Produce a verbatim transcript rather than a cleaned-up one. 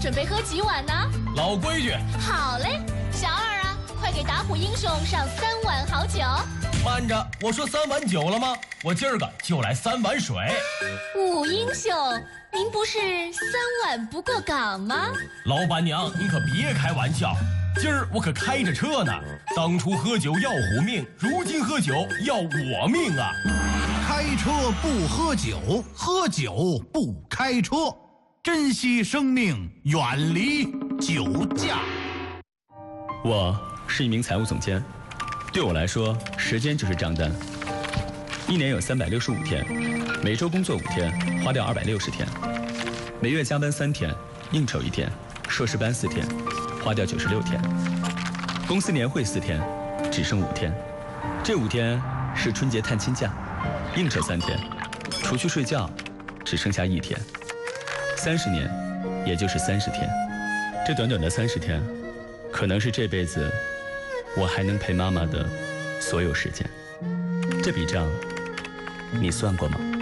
准备喝几碗呢？ 老规矩。 好嘞，小二啊，快给打虎英雄上三碗好酒。 慢着，我说三碗酒了吗？我今儿个就来三碗水。 武英雄，您不是三碗不过岗吗？ 老板娘，您可别开玩笑，今儿我可开着车呢。当初喝酒要虎命，如今喝酒要我命啊！ 开车不喝酒，喝酒不开车，珍惜生命，远离酒驾。 我是一名财务总监，对我来说，时间就是账单。一年有三百六十五天，每周工作五天，花掉二百六十天；每月加班三天，应酬一天，硕士班四天，花掉九十六天；公司年会四天，只剩五天。这五天是春节探亲假，应酬三天，除去睡觉，只剩下一天。三十年，也就是三十天。这短短的三十天，可能是这辈子我还能陪妈妈的所有时间。这笔账你算过吗？